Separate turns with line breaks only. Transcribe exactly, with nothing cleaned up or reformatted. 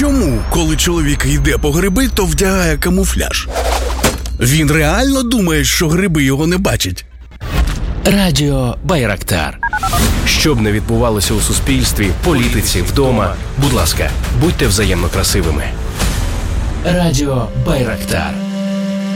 Чому, коли чоловік йде по гриби, то вдягає камуфляж? Він реально думає, що гриби його не бачать?
Радіо Байрактар. Що б не відбувалося у суспільстві, політиці, вдома, будь ласка, будьте взаємно красивими. Радіо Байрактар.